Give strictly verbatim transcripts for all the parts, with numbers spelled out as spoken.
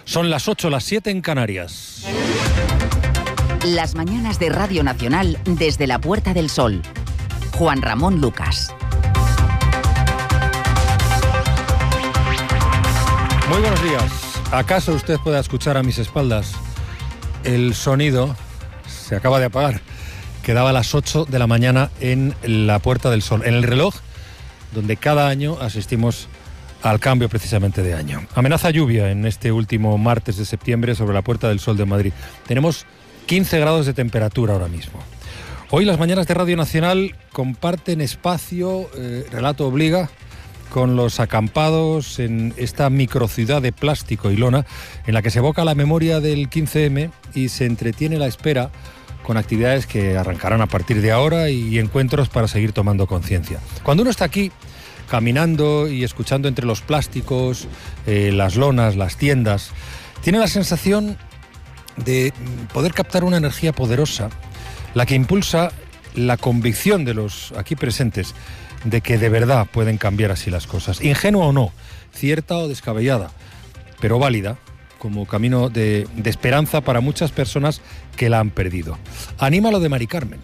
Son las ocho, las siete en Canarias. Las mañanas de Radio Nacional desde la Puerta del Sol. Juan Ramón Lucas. Muy buenos días. ¿Acaso usted pueda escuchar a mis espaldas el sonido? Se acaba de apagar. Quedaba a las ocho de la mañana en la Puerta del Sol, en el reloj donde cada año asistimos al cambio precisamente de año. Amenaza lluvia en este último martes de septiembre sobre la Puerta del Sol de Madrid. Tenemos quince grados de temperatura ahora mismo. Hoy las mañanas de Radio Nacional comparten espacio, eh, relato obliga, con los acampados en esta microciudad de plástico y lona en la que se evoca la memoria del quince eme y se entretiene la espera con actividades que arrancarán a partir de ahora y encuentros para seguir tomando conciencia. Cuando uno está aquí, caminando y escuchando entre los plásticos, eh, las lonas, las tiendas, tiene la sensación de poder captar una energía poderosa, la que impulsa la convicción de los aquí presentes de que de verdad pueden cambiar así las cosas. Ingenua o no, cierta o descabellada, pero válida, como camino de, de esperanza para muchas personas que la han perdido. Anima lo de Mari Carmen.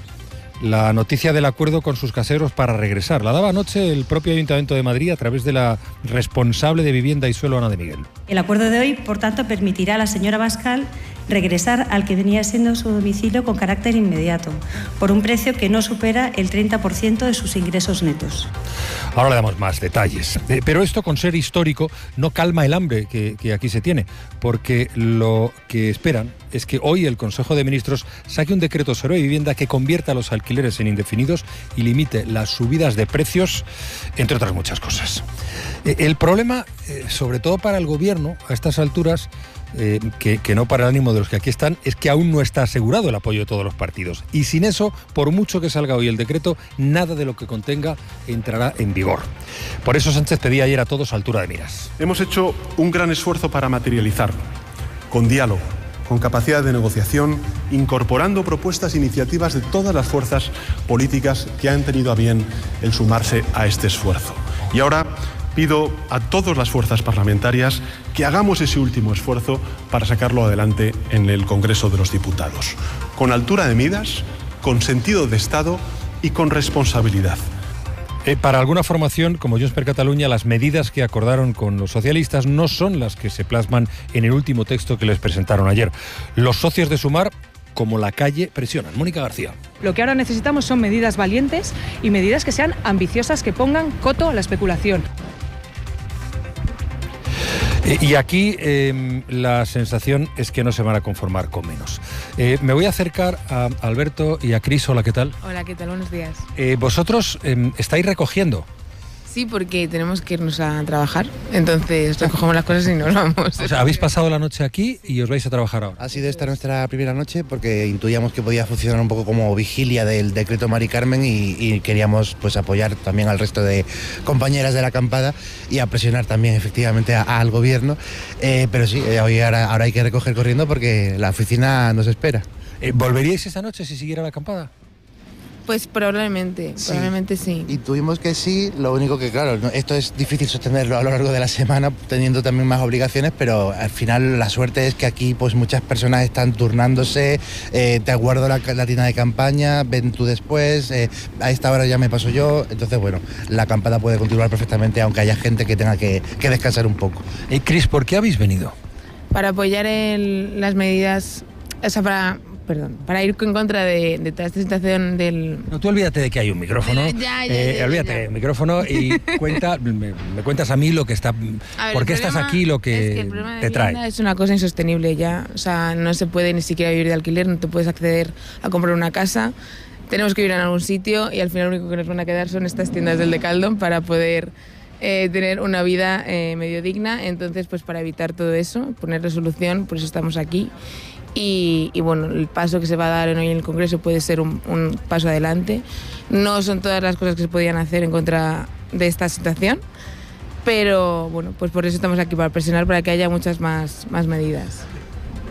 La noticia del acuerdo con sus caseros para regresar. La daba anoche el propio Ayuntamiento de Madrid a través de la responsable de Vivienda y Suelo, Ana de Miguel. El acuerdo de hoy, por tanto, permitirá a la señora Bascal regresar al que venía siendo su domicilio con carácter inmediato, por un precio que no supera el treinta por ciento de sus ingresos netos. Ahora le damos más detalles. Eh, pero esto, con ser histórico, no calma el hambre que, que aquí se tiene, porque lo que esperan es que hoy el Consejo de Ministros saque un decreto sobre vivienda que convierta los alquileres en indefinidos y limite las subidas de precios, entre otras muchas cosas. Eh, el problema, eh, sobre todo para el Gobierno, a estas alturas, Eh, que, que no para el ánimo de los que aquí están, es que aún no está asegurado el apoyo de todos los partidos. Y sin eso, por mucho que salga hoy el decreto, nada de lo que contenga entrará en vigor. Por eso Sánchez pedía ayer a todos altura de miras. Hemos hecho un gran esfuerzo para materializarlo, con diálogo, con capacidad de negociación, incorporando propuestas e iniciativas de todas las fuerzas políticas que han tenido a bien el sumarse a este esfuerzo. Y ahora pido a todas las fuerzas parlamentarias que hagamos ese último esfuerzo para sacarlo adelante en el Congreso de los Diputados, con altura de miras, con sentido de Estado y con responsabilidad. Eh, para alguna formación, como Junts per Catalunya, las medidas que acordaron con los socialistas no son las que se plasman en el último texto que les presentaron ayer. Los socios de Sumar, como la calle, presionan. Mónica García. Lo que ahora necesitamos son medidas valientes y medidas que sean ambiciosas, que pongan coto a la especulación. Y aquí eh, la sensación es que no se van a conformar con menos. Eh, me voy a acercar a Alberto y a Cris. Hola, ¿qué tal? Hola, ¿qué tal? Buenos días. Eh, ¿Vosotros eh, estáis recogiendo? Sí, porque tenemos que irnos a trabajar, entonces recogemos las cosas y nos vamos. O sea, habéis pasado la noche aquí y os vais a trabajar ahora. Ha sido esta nuestra primera noche porque intuíamos que podía funcionar un poco como vigilia del decreto Mari Carmen y, y queríamos pues apoyar también al resto de compañeras de la acampada y a presionar también efectivamente a, al gobierno. Eh, pero sí, eh, hoy ahora, ahora hay que recoger corriendo porque la oficina nos espera. Eh, ¿Volveríais esa noche si siguiera la acampada? Pues probablemente, sí. probablemente sí. Intuimos que sí, lo único que claro, esto es difícil sostenerlo a lo largo de la semana, teniendo también más obligaciones, pero al final la suerte es que aquí pues muchas personas están turnándose, eh, te aguardo la, la tienda de campaña, ven tú después, eh, a esta hora ya me paso yo, entonces bueno, la acampada puede continuar perfectamente aunque haya gente que tenga que, que descansar un poco. Eh, Cris, ¿por qué habéis venido? Para apoyar el, las medidas, o sea, para... Perdón, para ir en contra de, de toda esta situación del... No, tú olvídate de que hay un micrófono, ya, ya, eh, ya, olvídate ya. del micrófono y cuenta, me, me cuentas a mí lo que está... Ver, ¿Por qué estás aquí, lo que, es que el problema de te trae? Es una cosa insostenible ya, o sea, no se puede ni siquiera vivir de alquiler, no te puedes acceder a comprar una casa, tenemos que vivir en algún sitio y al final lo único que nos van a quedar son estas tiendas del Decathlon para poder eh, tener una vida eh, medio digna, entonces pues para evitar todo eso, poner resolución, por eso estamos aquí. Y, y bueno, el paso que se va a dar hoy en el Congreso puede ser un, un paso adelante. No son todas las cosas que se podían hacer en contra de esta situación, pero bueno, pues por eso estamos aquí, para presionar para que haya muchas más, más medidas.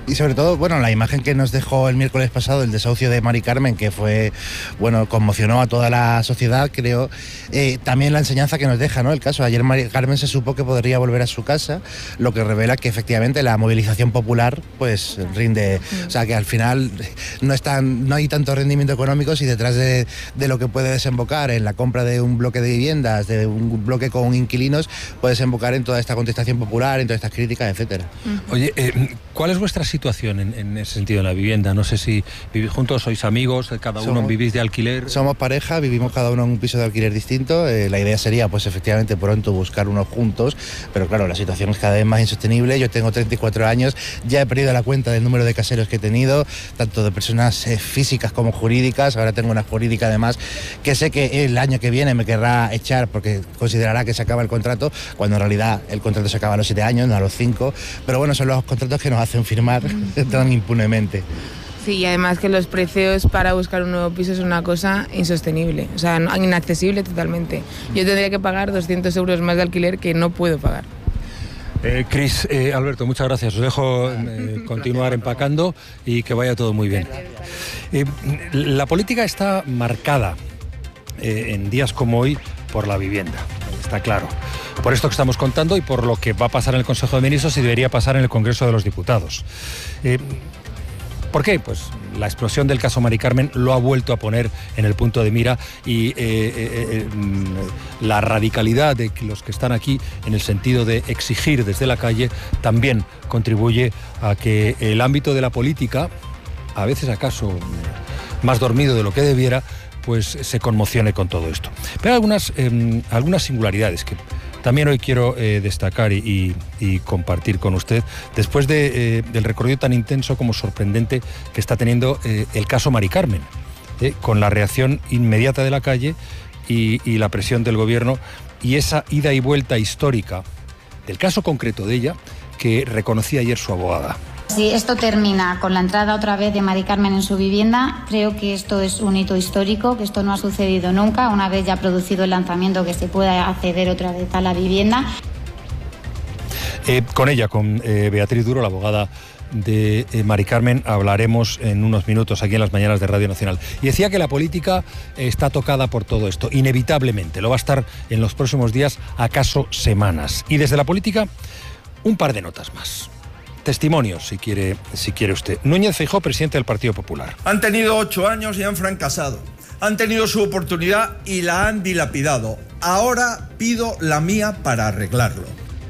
Y sobre todo, bueno, la imagen que nos dejó el miércoles pasado, el desahucio de Mari Carmen, que fue, bueno, conmocionó a toda la sociedad, creo. Eh, también la enseñanza que nos deja, ¿no? El caso, ayer Mari Carmen se supo que podría volver a su casa, lo que revela que efectivamente la movilización popular, pues, rinde. O sea, que al final no, están, no hay tanto rendimiento económico si detrás de, de lo que puede desembocar en la compra de un bloque de viviendas, de un bloque con inquilinos, puede desembocar en toda esta contestación popular, en todas estas críticas, etcétera. Oye, eh, ¿cuál es vuestra situación en, en ese sentido en la vivienda? No sé si vivís juntos, sois amigos, cada uno somos, vivís de alquiler. Somos pareja, vivimos cada uno en un piso de alquiler distinto. Eh, la idea sería, pues efectivamente, pronto buscar unos juntos, pero claro, la situación es cada vez más insostenible. Yo tengo treinta y cuatro años, ya he perdido la cuenta del número de caseros que he tenido, tanto de personas eh, físicas como jurídicas. Ahora tengo una jurídica además, que sé que el año que viene me querrá echar porque considerará que se acaba el contrato, cuando en realidad el contrato se acaba a los siete años, no a los cinco. Pero bueno, son los contratos que nos hacen firmar tan impunemente. Sí, y además que los precios para buscar un nuevo piso es una cosa insostenible, o sea, inaccesible totalmente. Yo tendría que pagar doscientos euros más de alquiler que no puedo pagar. Eh, Cris, eh, Alberto, muchas gracias. Os dejo eh, continuar empacando y que vaya todo muy bien. Eh, la política está marcada eh, en días como hoy por la vivienda, está claro. Por esto que estamos contando y por lo que va a pasar en el Consejo de Ministros y debería pasar en el Congreso de los Diputados. Eh, ¿Por qué? Pues la explosión del caso Mari Carmen lo ha vuelto a poner en el punto de mira y eh, eh, eh, la radicalidad de los que están aquí en el sentido de exigir desde la calle también contribuye a que el ámbito de la política, a veces acaso más dormido de lo que debiera, pues se conmocione con todo esto. Pero hay algunas, eh, algunas singularidades que también hoy quiero eh, destacar y, y, y compartir con usted, después de, eh, del recorrido tan intenso como sorprendente que está teniendo eh, el caso Mari Carmen, eh, con la reacción inmediata de la calle y, y la presión del gobierno y esa ida y vuelta histórica del caso concreto de ella que reconocía ayer su abogada. Si esto termina con la entrada otra vez de Mari Carmen en su vivienda, creo que esto es un hito histórico, que esto no ha sucedido nunca, una vez ya producido el lanzamiento, que se pueda acceder otra vez a la vivienda. Eh, con ella, con eh, Beatriz Duro, la abogada de eh, Mari Carmen, hablaremos en unos minutos aquí en las mañanas de Radio Nacional. Y decía que la política eh, está tocada por todo esto, inevitablemente, lo va a estar en los próximos días, acaso semanas. Y desde la política, un par de notas más. Testimonios, si quiere, si quiere usted. Núñez Feijóo, presidente del Partido Popular. Han tenido ocho años y han fracasado. Han tenido su oportunidad y la han dilapidado. Ahora pido la mía para arreglarlo.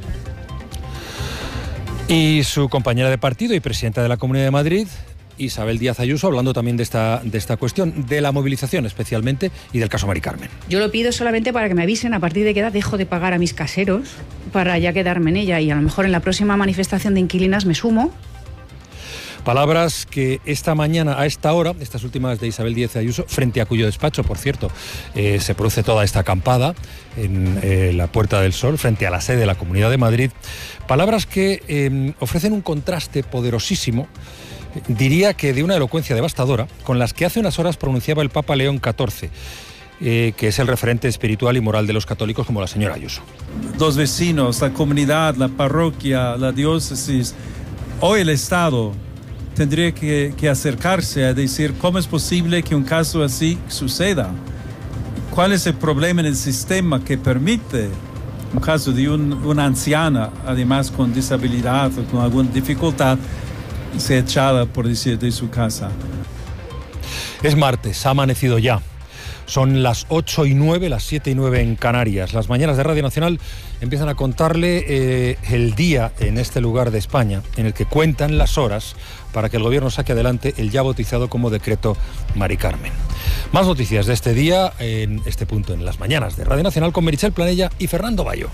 Y su compañera de partido y presidenta de la Comunidad de Madrid, Isabel Díaz Ayuso, hablando también de esta, de esta cuestión, de la movilización especialmente y del caso Mari Carmen. Yo lo pido solamente para que me avisen a partir de qué edad dejo de pagar a mis caseros para ya quedarme en ella y a lo mejor en la próxima manifestación de inquilinas me sumo. Palabras que esta mañana, a esta hora, estas últimas de Isabel Díaz Ayuso, frente a cuyo despacho, por cierto, eh, se produce toda esta acampada en eh, la Puerta del Sol, frente a la sede de la Comunidad de Madrid. Palabras que eh, ofrecen un contraste poderosísimo, diría que de una elocuencia devastadora, con las que hace unas horas pronunciaba el Papa León catorce, eh, que es el referente espiritual y moral de los católicos, como la señora Ayuso. Los vecinos, la comunidad, la parroquia, la diócesis, hoy el Estado tendría que, que acercarse a decir cómo es posible que un caso así suceda. ¿Cuál es el problema en el sistema que permite un caso de un, una anciana, además con disabilidad o con alguna dificultad, se echada, por decir, de su casa? Es martes, ha amanecido ya. Son las ocho y nueve, las siete y nueve en Canarias. Las mañanas de Radio Nacional empiezan a contarle eh, el día en este lugar de España, en el que cuentan las horas para que el gobierno saque adelante el ya bautizado como decreto Mari Carmen. Más noticias de este día en este punto, en las mañanas de Radio Nacional, con Meritxell Planella y Fernando Bayo.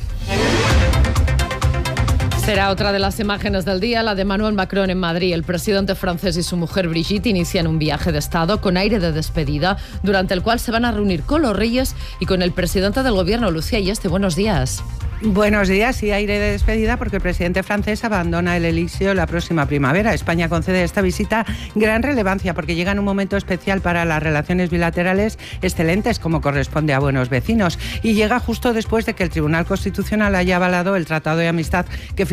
Será otra de las imágenes del día, la de Emmanuel Macron en Madrid. El presidente francés y su mujer Brigitte inician un viaje de Estado con aire de despedida, durante el cual se van a reunir con los reyes y con el presidente del gobierno, Lucía Ayeste. Buenos días. Buenos días y aire de despedida porque el presidente francés abandona el Elíseo la próxima primavera. España concede a esta visita gran relevancia porque llega en un momento especial para las relaciones bilaterales excelentes, como corresponde a buenos vecinos, y llega justo después de que el Tribunal Constitucional haya avalado el Tratado de Amistad que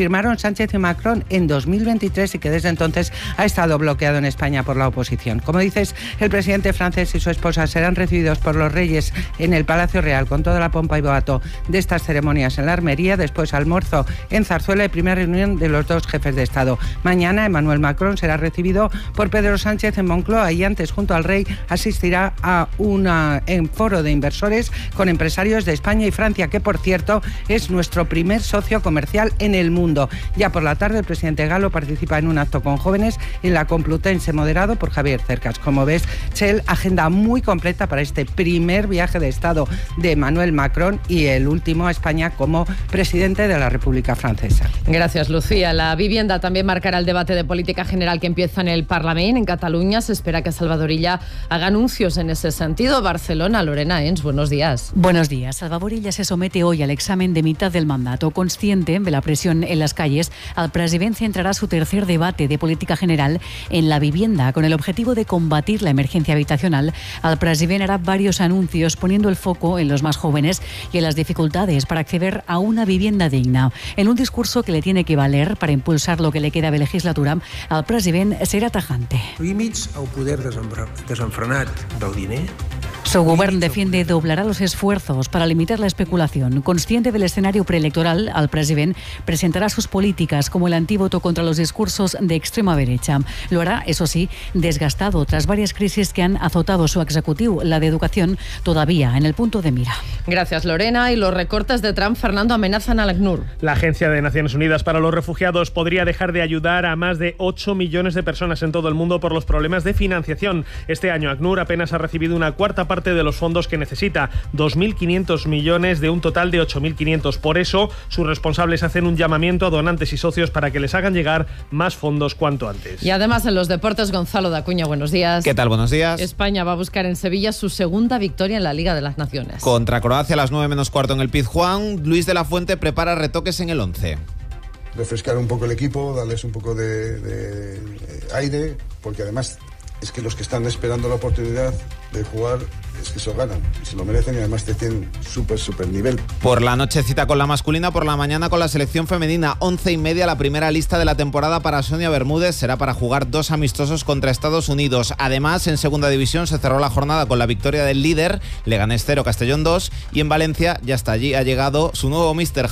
firmaron Sánchez y Macron en dos mil veintitrés y que desde entonces ha estado bloqueado en España por la oposición. Como dices, el presidente francés y su esposa serán recibidos por los reyes en el Palacio Real con toda la pompa y boato de estas ceremonias en la Armería, después almuerzo en Zarzuela y primera reunión de los dos jefes de Estado. Mañana Emmanuel Macron será recibido por Pedro Sánchez en Moncloa y antes, junto al rey, asistirá a un foro de inversores con empresarios de España y Francia, que por cierto es nuestro primer socio comercial en el mundo. Ya por la tarde el presidente galo participa en un acto con jóvenes en la Complutense, moderado por Javier Cercas. Como ves, Chel, agenda muy completa para este primer viaje de Estado de Emmanuel Macron y el último a España como presidente de la República Francesa. Gracias, Lucía. La vivienda también marcará el debate de política general que empieza en el Parlamento. En Cataluña se espera que Salvador Illa haga anuncios en ese sentido. Barcelona, Lorena Ens, buenos días. Buenos días. Salvador Illa se somete hoy al examen de mitad del mandato. Consciente de la presión en las calles, el presidente centrará su tercer debate de política general en la vivienda. Con el objetivo de combatir la emergencia habitacional, el presidente hará varios anuncios poniendo el foco en los más jóvenes y en las dificultades para acceder a una vivienda digna. En un discurso que le tiene que valer para impulsar lo que le queda de legislatura, el presidente será tajante. Límits al poder desenfrenat del diner. Su gobierno defiende doblará los esfuerzos para limitar la especulación. Consciente del escenario preelectoral, el presidente presentará sus políticas como el antídoto contra los discursos de extrema derecha. Lo hará, eso sí, desgastado tras varias crisis que han azotado su ejecutivo, la de educación todavía en el punto de mira. Gracias, Lorena. Y los recortes de Trump, Fernando, amenazan al ACNUR. La Agencia de Naciones Unidas para los Refugiados podría dejar de ayudar a más de ocho millones de personas en todo el mundo por los problemas de financiación. Este año ACNUR apenas ha recibido una cuarta parte de los fondos que necesita, dos mil quinientos millones de un total de ocho mil quinientos. Por eso, sus responsables hacen un llamamiento a donantes y socios para que les hagan llegar más fondos cuanto antes. Y además en los deportes, Gonzalo de Acuña, buenos días. ¿Qué tal? Buenos días. España va a buscar en Sevilla su segunda victoria en la Liga de las Naciones. Contra Croacia a las nueve menos cuarto en el Pizjuán, Luis de la Fuente prepara retoques en el once. Refrescar un poco el equipo, darles un poco de, de aire, porque además es que los que están esperando la oportunidad de jugar es que eso ganan, y se lo merecen y además te tienen súper, súper nivel. Por la noche cita con la masculina, por la mañana con la selección femenina. Once y media la primera lista de la temporada para Sonia Bermúdez. Será para jugar dos amistosos contra Estados Unidos. Además, en segunda división se cerró la jornada con la victoria del líder, Leganés cero, Castellón dos, y en Valencia ya está allí, ha llegado su nuevo míster